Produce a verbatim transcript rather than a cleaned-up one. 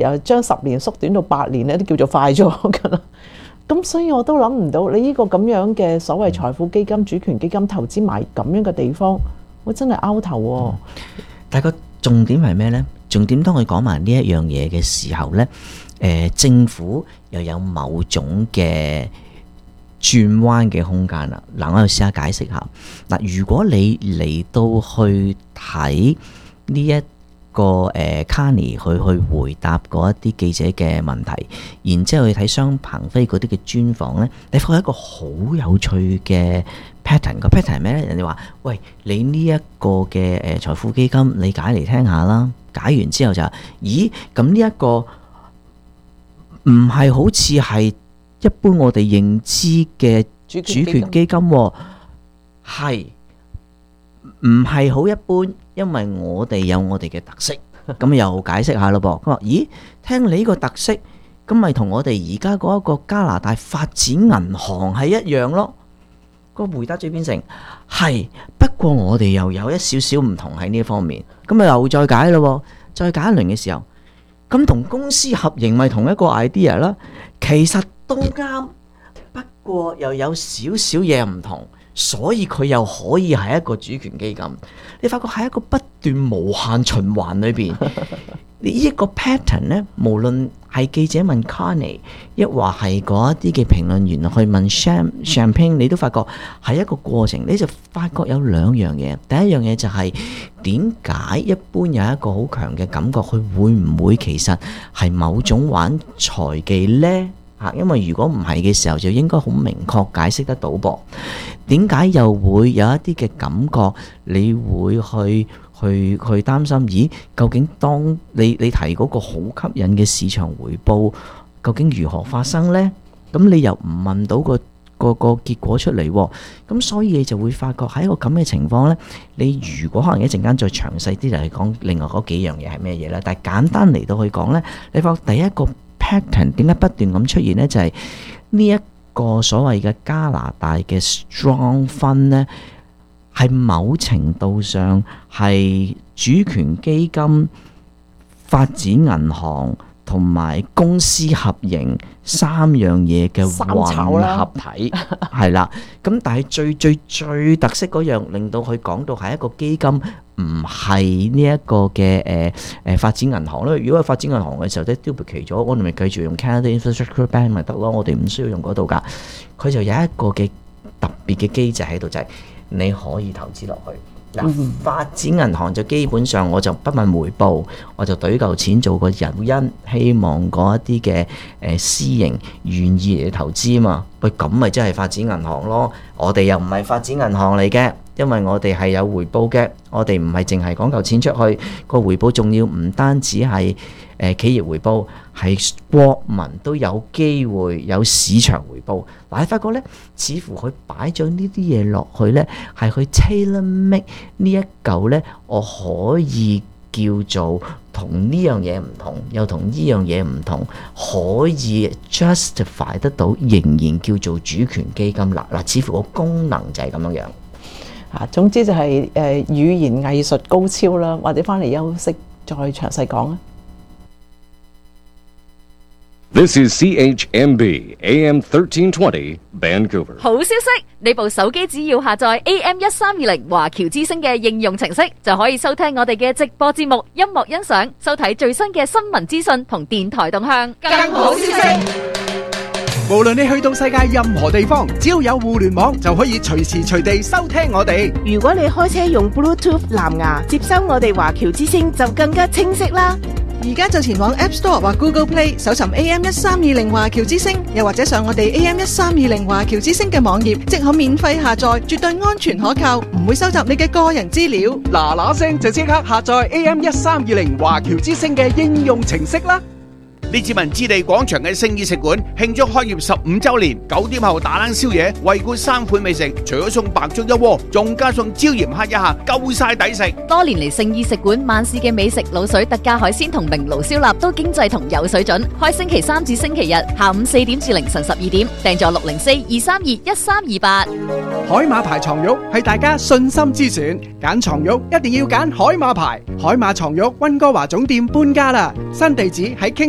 又將十年縮短到八年咧，都叫做快咗㗎啦。咁所以我都諗唔到你呢個咁樣嘅所謂財富基金、主權基金投資埋咁樣嘅地方，我真係拗頭喎、嗯。 但係個重點係咩呢？重點當佢講埋呢一樣嘢嘅時候呢，誒、呃、政府又有某種嘅轉彎嘅空間啦。嗱，我又試下解釋下。嗱，如果你嚟到去睇呢一個誒 Carney 去去回答嗰一啲記者嘅問題，然之後去睇雙鵬飛嗰啲嘅專訪呢，你發覺一個好有趣嘅 pattern。個 pattern 係咩呢？人哋話：喂，你呢一個嘅誒財富基金，你解嚟聽下啦。解完之後就話：咦，咁呢一個唔係好似係一般我哋認知嘅主權基金喎，係唔係好一般？因為我哋有我哋嘅特色，咁又解釋下咯噃。佢話：咦，聽你呢個特色，咁咪同我哋而家嗰一個加拿大發展銀行係一樣咯。個回答就變成係，不過我哋又有一少少唔同喺呢一方面。咁咪又再解咯，再解一輪嘅時候，咁同公司合營咪同一個 idea 啦。其實都啱，不過又有少少嘢唔同。所以佢又可以係一個主權基金，你發覺喺一個不斷無限循環裏邊，呢一個 pattern 呢，無論係記者問 Carney， 亦或係嗰一啲嘅評論員去問 Champagne， 你都發覺係一個過程。你就發覺有兩樣嘢，第一樣嘢就係點解一般有一個好強嘅感覺，佢會唔會其實係某種玩財技呢？因為如果唔係嘅時候，就應該好明確解釋得到噃。點解又會有一啲嘅感覺？你會去去去擔心？咦，究竟當你你提嗰個好吸引嘅市場回報，究竟如何發生呢？咁你又唔問到個個個結果出嚟喎？咁所以你就會發覺喺一個咁嘅情況呢，你如果可能一陣間再詳細啲嚟講，另外嗰幾樣嘢係咩嘢呢？但係簡單嚟到去講呢，你發覺第一個 pattern 點解不斷咁出現呢？就係呢一個所謂嘅加拿大嘅 strong fund 呢，係某程度上係主權基金、發展銀行同埋公司合營三樣嘢嘅混合體，係啦。咁但係最最最特色嗰樣，令到佢講到係一個基金，唔係呢一個嘅誒誒發展銀行咯。如果係發展銀行嘅時候，即係 duplicate 咗，我哋咪繼續用 Canada Infrastructure Bank 咪得咯。我哋唔需要用嗰度㗎。佢就有一個嘅特別嘅機制喺度，就係、是、你可以投資落去。嗱，發展銀行就基本上我就不問回報，我就懟嚿錢做個誘因，希望嗰一啲嘅誒私營願意嚟投資嘛。喂，咁咪真係發展銀行咯。我哋又唔係發展銀行嚟嘅，因為我哋係有回報嘅。我哋唔係淨係講嚿錢出去，個回報仲要唔單止係誒企業回報，係國民都有機會有市場回報。嗱，你發覺呢，似乎佢擺咗呢啲嘢落去呢，係去 tailor make 呢一嚿呢，我可以叫做同呢樣嘢唔同，又同呢樣嘢唔同，可以 justify 得到，仍然叫做主權基金啦。嗱，似乎個功能就係咁樣樣。 啊，總之就係誒語言藝術高超啦，或者翻嚟休息再詳細講啊。 This is C H M B A M thirteen twenty Vancouver。 好消息，你部手機只要下載 A M 一三二零華僑之聲嘅應用程式，就可以收聽我哋嘅直播節目、音樂欣賞、收睇最新嘅新聞資訊同電台動向。更好消息， 無論你去到世界任何地方，只要有互聯網，就可以隨時隨地收聽我哋。 如果你開車用 Bluetooth 藍牙接收我哋華僑之聲，就更加清晰啦。 而家就前往 App Store 或 Google Play 搜尋 A M 一三二零華僑之聲，又或者上我哋 A M 一三二零華僑之聲嘅網頁，即可免費下載，絕對安全可靠，唔會收集你嘅個人資料。 嗱嗱聲就即刻下載 A M 一三二零華僑之聲嘅應用程式啦！ 列治文置地廣場嘅聖意食館慶祝開業十五週年，九點後打冷宵夜，惠顧三款美食，除咗送白粥一鍋，仲加送椒鹽蝦一下，夠晒抵食。 多年嚟聖意食館晚市嘅美食、滷水、特價海鮮同明爐燒臘都經濟同有水準。開星期三至星期日下午四點至凌晨十二點，訂座六零四二三二一三二八。 海馬牌床褥係大家信心之選，揀床褥一定要揀海馬牌。海馬床褥溫哥華總店搬家啦，新地址喺傾